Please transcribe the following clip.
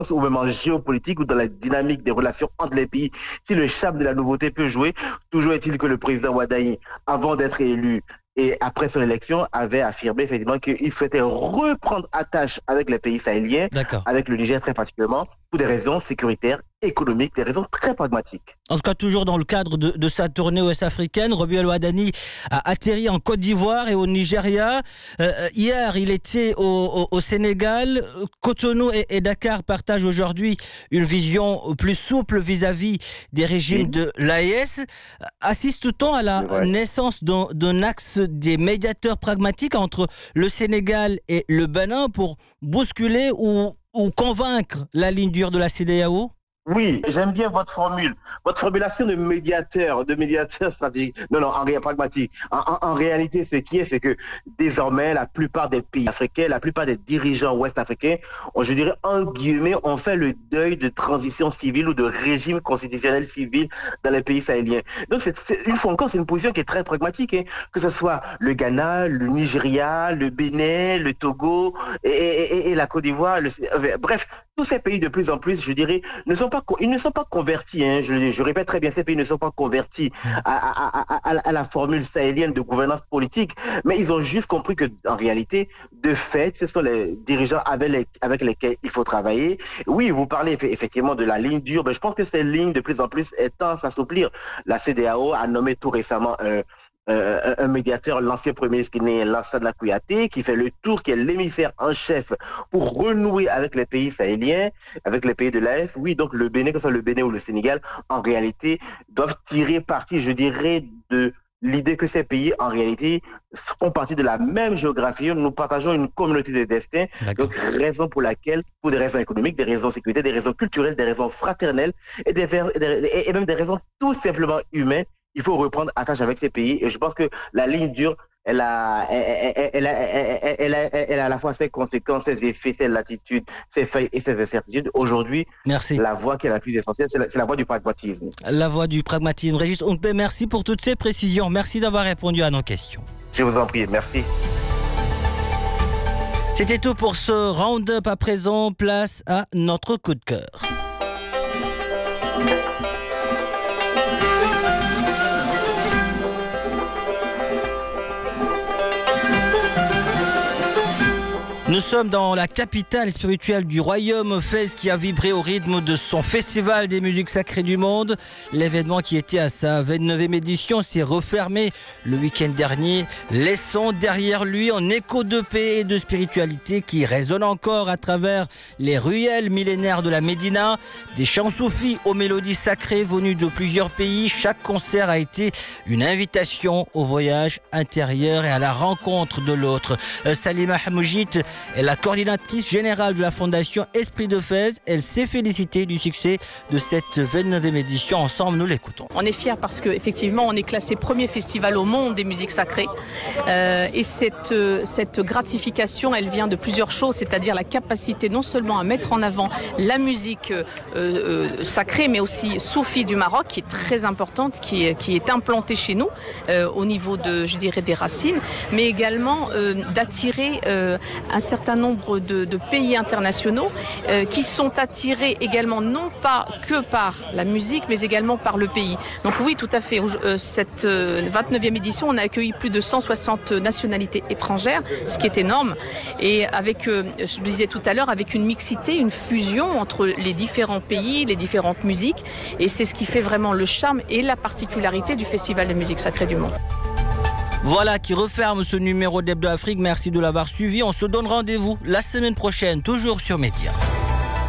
ou même en géopolitique ou dans la dynamique des relations entre les pays, si le charme de la nouveauté peut jouer, toujours est-il que le président Ouaddaï, avant d'être élu et après son élection, avait affirmé effectivement qu'il souhaitait reprendre attache avec les pays sahéliens, avec le Niger très particulièrement, pour des raisons sécuritaires, économiques, des raisons très pragmatiques. En tout cas, toujours dans le cadre de sa tournée ouest-africaine, Robbie El Ouaddani a atterri en Côte d'Ivoire et au Nigeria. Hier, il était au Sénégal. Cotonou et Dakar partagent aujourd'hui une vision plus souple vis-à-vis des régimes de l'AES. Assiste-t-on à la naissance d'un axe des médiateurs pragmatiques entre le Sénégal et le Bénin pour bousculer ou convaincre la ligne dure de la CEDEAO? Oui, j'aime bien votre formule. Votre formulation de médiateur stratégique. Non, pragmatique. En réalité, ce qui est, c'est que désormais, la plupart des pays africains, la plupart des dirigeants ouest-africains, je dirais, en guillemets, ont fait le deuil de transition civile ou de régime constitutionnel civil dans les pays sahéliens. Donc, une fois encore, c'est une position qui est très pragmatique, hein, que ce soit le Ghana, le Nigeria, le Bénin, le Togo et la Côte d'Ivoire. Bref, tous ces pays, de plus en plus, je dirais, ils ne sont pas convertis, hein, je répète très bien, ces pays ne sont pas convertis à la formule sahélienne de gouvernance politique, mais ils ont juste compris qu'en réalité, de fait, ce sont les dirigeants avec lesquels il faut travailler. Oui, vous parlez effectivement de la ligne dure, mais je pense que cette ligne, de plus en plus, est tendance à s'assouplir. La CEDEAO a nommé tout récemment un médiateur, l'ancien premier ministre guinéen Lansana Kouyaté, qui fait le tour, qui est l'émissaire en chef pour renouer avec les pays sahéliens, avec les pays de l'AES. Oui, donc le Bénin, que ce soit le Bénin ou le Sénégal, en réalité, doivent tirer parti, je dirais, de l'idée que ces pays, en réalité, font partie de la même géographie. Nous partageons une communauté de destin. Donc, raison pour laquelle, pour des raisons économiques, des raisons de sécurité, des raisons culturelles, des raisons fraternelles et même des raisons tout simplement humaines, il faut reprendre attache avec ces pays. Et je pense que la ligne dure, elle a à la fois ses conséquences, ses effets, ses latitudes, ses failles et ses incertitudes. Aujourd'hui, la voie qui est la plus essentielle, c'est la voie du pragmatisme. La voie du pragmatisme. Régis Onkpé, merci pour toutes ces précisions. Merci d'avoir répondu à nos questions. Je vous en prie, merci. C'était tout pour ce round-up. À présent, place à notre coup de cœur. Nous sommes dans la capitale spirituelle du royaume, Fès, qui a vibré au rythme de son festival des musiques sacrées du monde. L'événement qui était à sa 29e édition s'est refermé le week-end dernier, laissant derrière lui un écho de paix et de spiritualité qui résonne encore à travers les ruelles millénaires de la Médina. Des chants soufis aux mélodies sacrées venues de plusieurs pays. Chaque concert a été une invitation au voyage intérieur et à la rencontre de l'autre. Salima Hamoujit est la coordinatrice générale de la fondation Esprit de Fès. Elle s'est félicitée du succès de cette 29e édition. Ensemble, nous l'écoutons. On est fiers parce qu'effectivement, on est classé premier festival au monde des musiques sacrées. Et cette gratification, elle vient de plusieurs choses, c'est-à-dire la capacité non seulement à mettre en avant la musique sacrée, mais aussi soufie du Maroc, qui est très importante, qui est implantée chez nous au niveau je dirais, des racines, mais également d'attirer un certain nombre de pays internationaux qui sont attirés également non pas que par la musique mais également par le pays. Donc oui, tout à fait, cette 29e édition, on a accueilli plus de 160 nationalités étrangères, ce qui est énorme, et avec, je le disais tout à l'heure, avec une mixité, une fusion entre les différents pays, les différentes musiques, et c'est ce qui fait vraiment le charme et la particularité du Festival de musique sacrée du monde. Voilà qui referme ce numéro d'Hebdo Afrique. Merci de l'avoir suivi. On se donne rendez-vous la semaine prochaine, toujours sur Média.